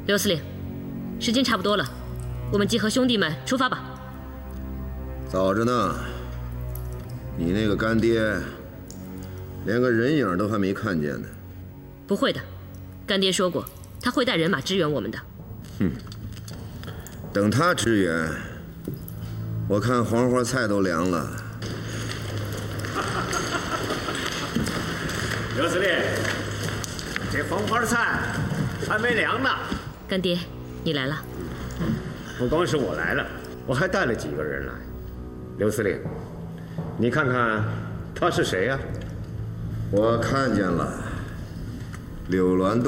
刘司令，时间差不多了，我们集合兄弟们出发吧。 早着呢，你那个干爹连个人影都还没看见呢。 不会的，干爹说过，他会带人马支援我们的。 等他支援，我看黄花菜都凉了。 刘司令，这黄花菜还没凉呢。 干爹，你来了。 不光是我来了，我还带了几个人来。刘司令，你看看他是谁呀？ 我看见了，柳鸾